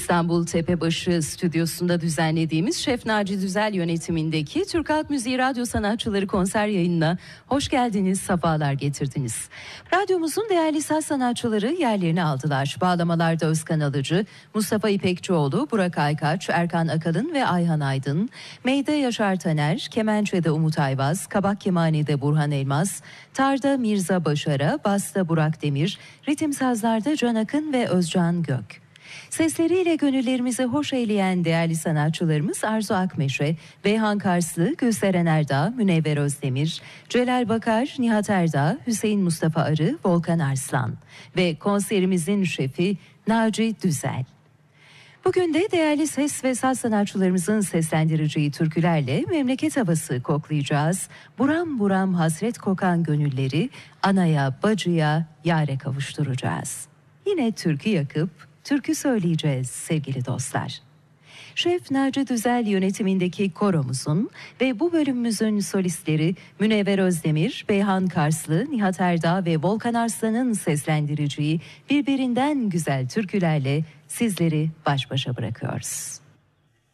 İstanbul Tepebaşı stüdyosunda düzenlediğimiz Şef Naci Düzel yönetimindeki Türk Halk Müziği Radyo Sanatçıları konser yayınına hoş geldiniz, sefalar getirdiniz. Radyomuzun değerli saz sanatçıları yerlerini aldılar. Bağlamalarda Özkan Alıcı, Mustafa İpekçioğlu, Burak Aykaç, Erkan Akalın ve Ayhan Aydın, Meyde Yaşar Taner, Kemençe'de Umut Ayvaz, Kabak Kemani'de Burhan Elmas, Tarda Mirza Başara, Basta Burak Demir, ritim sazlarda Can Akın ve Özcan Gök. Sesleriyle gönüllerimizi hoş eyleyen değerli sanatçılarımız Arzu Akmeşe, Beyhan Karslı, Gülseren Erdağ, Münevver Özdemir, Celal Bakar, Nihat Erdağ, Hüseyin Mustafa Arı, Volkan Arslan ve konserimizin şefi Naci Düzel. Bugün de değerli ses ve saz sanatçılarımızın seslendireceği türkülerle memleket havası koklayacağız. Buram buram hasret kokan gönülleri anaya, bacıya, yâre kavuşturacağız. Yine türkü yakıp türkü söyleyeceğiz sevgili dostlar. Şef Naci Düzel yönetimindeki koromuzun ve bu bölümümüzün solistleri Münevver Özdemir, Beyhan Karslı, Nihat Erdağ ve Volkan Arslan'ın seslendireceği birbirinden güzel türkülerle sizleri baş başa bırakıyoruz.